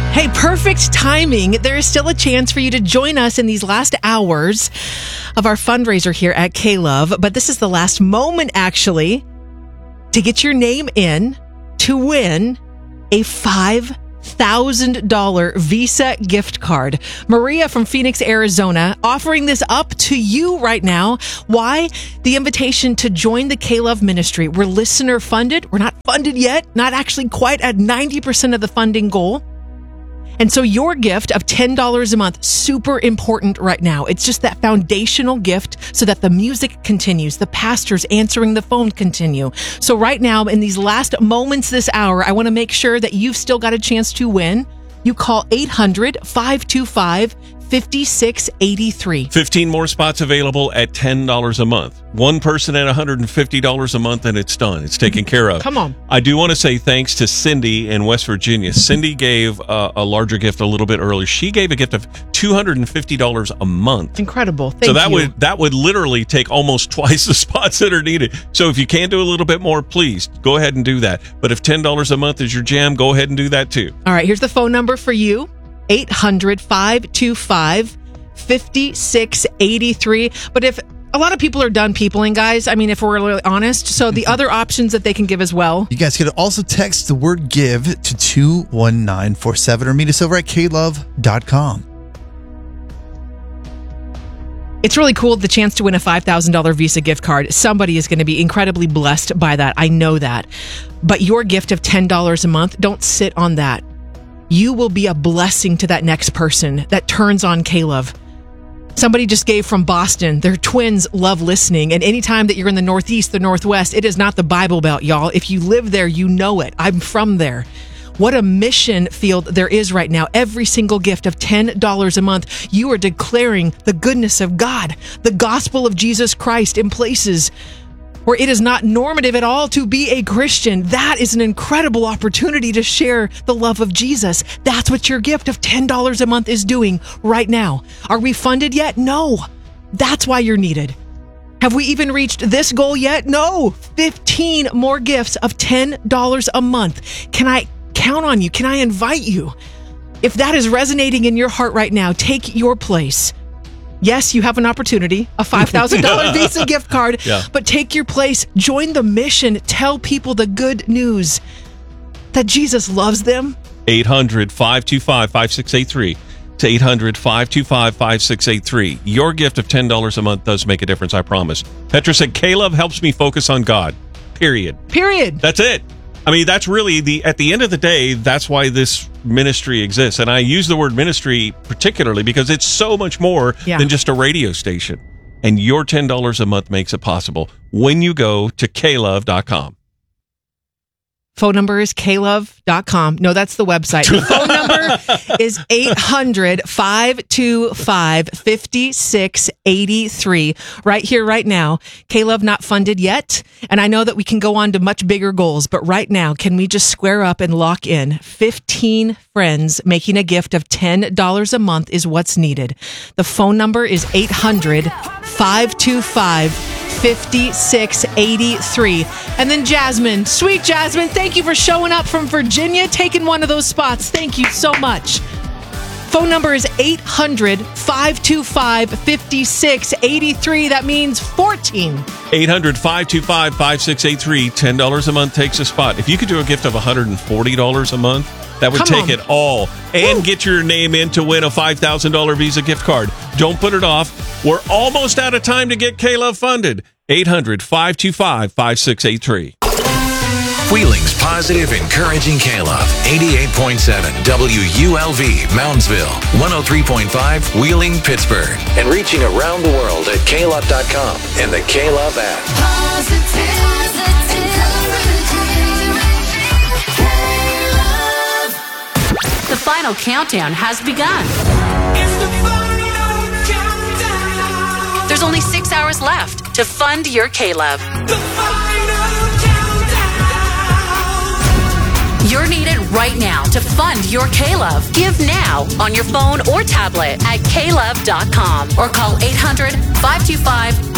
Hey, perfect timing. There is still a chance for you to join us in these last hours of our fundraiser here at K-Love. But this is the last moment, actually, to get your name in to win a $5,000 Visa gift card. Maria from Phoenix, Arizona, offering this up to you right now. Why? The invitation to join the K-Love ministry. We're listener funded. We're not funded yet, not actually quite at 90% of the funding goal. And so your gift of $10 a month, super important right now. It's just that foundational gift so that the music continues, the pastors answering the phone continue. So right now, in these last moments this hour, I want to make sure that you've still got a chance to win. You call 800-525-5683. 15 more spots available at $10 a month. One person at $150 a month, and it's done. It's taken care of. Come on. I do want to say thanks to Cindy in West Virginia. Cindy gave a larger gift a little bit earlier. She gave a gift of $250 a month. Incredible. Thank you. That would literally take almost twice the spots that are needed. So if you can do a little bit more, please go ahead and do that. But if $10 a month is your jam, go ahead and do that too. All right, here's the phone number for you. 800-525-5683. But if a lot of people are done peopling, guys, I mean, if we're really honest, so the other options that they can give as well. You guys can also text the word give to 21947 or meet us over at klove.com. It's really cool, the chance to win a $5,000 Visa gift card. Somebody is going to be incredibly blessed by that. I know that. But your gift of $10 a month, don't sit on that. You will be a blessing to that next person that turns on K-Love. Somebody just gave from Boston. Their twins love listening. And anytime that you're in the Northeast, the Northwest, it is not the Bible Belt, y'all. If you live there, you know it. I'm from there. What a mission field there is right now. Every single gift of $10 a month, you are declaring the goodness of God, the gospel of Jesus Christ in places where it is not normative at all to be a Christian. That is an incredible opportunity to share the love of Jesus. That's what your gift of $10 a month is doing right now. Are we funded yet? No. That's why you're needed. Have we even reached this goal yet? No. 15 more gifts of $10 a month. Can I count on you? Can I invite you? If that is resonating in your heart right now, take your place. Yes, you have an opportunity, a $5,000 Visa gift card, but take your place, join the mission, tell people the good news that Jesus loves them. 800-525-5683 to 800-525-5683. Your gift of $10 a month does make a difference, I promise. Petra said, K-Love helps me focus on God, period. That's it. I mean, that's really at the end of the day, that's why this ministry exists. And I use the word ministry particularly because it's so much more than just a radio station. And your $10 a month makes it possible when you go to klove.com. Phone number is klove.com. No, that's the website. The phone number is 800-525-5683. Right here, right now. K-Love not funded yet. And I know that we can go on to much bigger goals, but right now, can we just square up and lock in? 15 friends making a gift of $10 a month is what's needed. The phone number is 800-525-5683. And then Jasmine, sweet Jasmine, thank you for showing up from Virginia, taking one of those spots. Thank you so much. Phone number is 800-525-5683. That means 14. 800-525-5683. $10 a month takes a spot. If you could do a gift of $140 a month, that would take it all. And get your name in to win a $5,000 Visa gift card. Don't put it off. We're almost out of time to get K-Love funded. 800-525-5683. Wheeling's positive, encouraging K-Love. 88.7 WULV, Moundsville. 103.5 Wheeling, Pittsburgh. And reaching around the world at klove.com and the K-Love app. The final countdown has begun. There's only 6 hours left to fund your K-Love. You're needed right now to fund your K-Love. Give now on your phone or tablet at klove.com or call 800-525